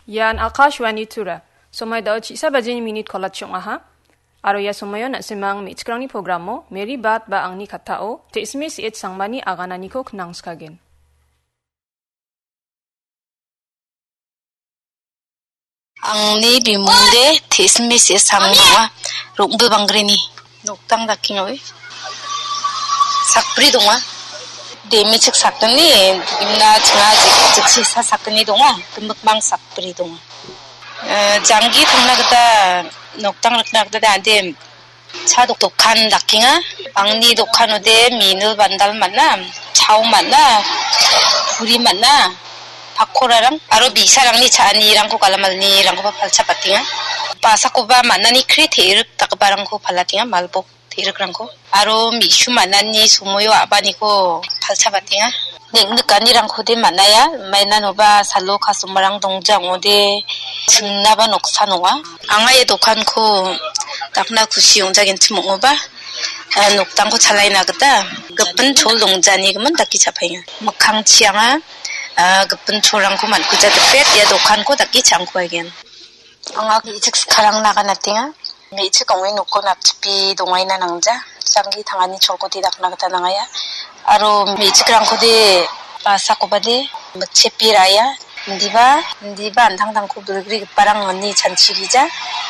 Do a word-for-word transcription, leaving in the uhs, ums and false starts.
Yan Akashwani Tura. Somay daw chisa bajin minute kolat chong aha. Aro ya somayo na simang mi ichkrang ni programo, Meri bat ba ang ni katao, te ismi si it sangmani aganani ko knang skagen. Ang ni bimunde te ismi si sangmawa, rumbu bangrini, noktang dakingoy. Sakpri donga. Demi cek sakni, imna cengah cek sisa sakni donga, tembak sakpri donga. Jangi tungna kita noktang nakna kita ade 차 독독한 낚잉아 앙니 독한우대 민우 반달 만나 차오 만나 불이 만나 바코라랑 아로 미사랑니 자니랑고 갈라말니랑고 발차 바팅아 바사코바 만나니 크리테이르 딱바랑고 발라팅아 말복 테이르랑고 아로 미슈 만나니 소모요 아바니고 발차 바팅아 넥늑간이랑고대 만나야 마이나노바 살로 가슴마랑 동장오대 증나바 녹사노와 앙아예 독한코 딱나 구시 용자긴 팀먹어봐 녹당고 잘라이 나거다 급은 졸 농자니 그러면 닦기 잡아요 먹강치양아 급은 졸랑고 만구자도 뺏야 독한고 닦기 장고 하긴 앙아 이직 스카랑 나가나띵아 이직 공이 놓고 납치비 동아이나 낭자 장기 당하니 졸고 뒤닥 나가다 나가야 아로 이직랑고디 바사코바디 먹체비라야 ndiba ndiba antang tangko bulgri parang ngani chanchi gija